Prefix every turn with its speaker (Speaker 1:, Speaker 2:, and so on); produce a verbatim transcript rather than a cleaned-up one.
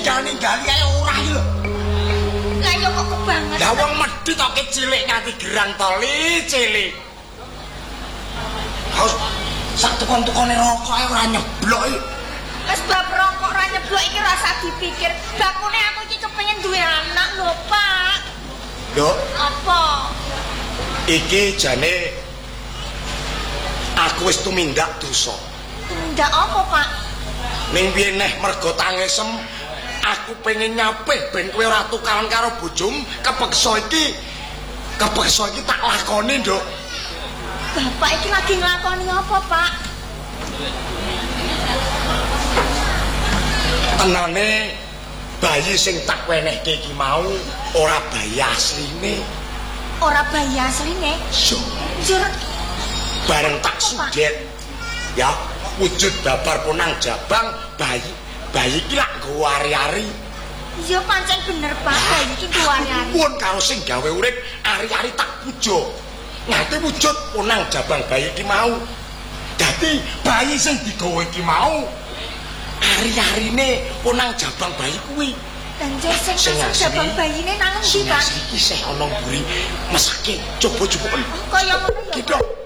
Speaker 1: ninggal-ninggali kaya ora iki lho.
Speaker 2: Lah yo kok kebanget.
Speaker 1: Lah wong medhit kok cilik nganti gerang toli cilik. Haus sak tukon-tukone rokok ae ora nyeblok iki.
Speaker 2: Wes bab rokok ora nyeblok iki rasa dipikir. Bakune aku iki kepengin duwe anak lho, Pak.
Speaker 1: Lho,
Speaker 2: apa?
Speaker 1: Iki jane aku wis tumindak dosa.
Speaker 2: Tumindak apa, Pak?
Speaker 1: Ning piye neh mergo tangesem aku pengen nyapih ben kowe ora tukaran karo bojomu, kepeksa iki kepeksa iki tak lakoni, Nduk.
Speaker 2: Bapak iki lagi nglakoni apa, Pak?
Speaker 1: Tenane bayi sing tak wenehke iki mau ora bayi asline.
Speaker 2: Ora bayi asline?
Speaker 1: Yo.
Speaker 2: Jur
Speaker 1: Bareng tak sudet. Ya, wujud babar punang jabang bayi. Bayi iki lak nggo ari-ari.
Speaker 2: Iya pancen bener, Pak. Bayi iki nggo ari-ari.
Speaker 1: Pun karo sing gawe urip ari-ari tak pujo. Nganti wujud punang jabang bayi iki mau. Dadi bayi sing digawe iki mau ari-arine punang jabang bayi kuwi.
Speaker 2: Banjur sing jabang bayine nang endi, Pak?
Speaker 1: Iki sih ana mburi mesake coba-coba.
Speaker 2: Kaya ngono ya.
Speaker 1: Gitu.